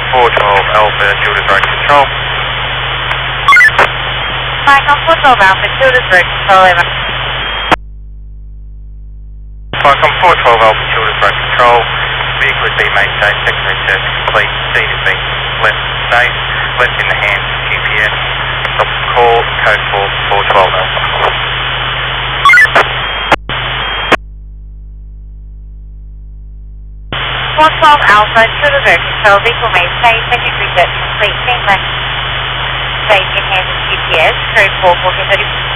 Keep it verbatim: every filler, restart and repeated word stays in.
four twelve Alpha, Childers Road Control. Falcon four twelve Alpha, Childers Road Control, over. Falcon four twelve Alpha, Childers Road Control. Vehicle is being maintained, secondary search complete. Scene is being left safe, left in the hands of G P S. Stop call, code for four twelve Alpha. four twelve Alpha, Childers Road Control, vehicle maintained, secondary search complete. Scene left safe in hands of G P S, code four four thirty.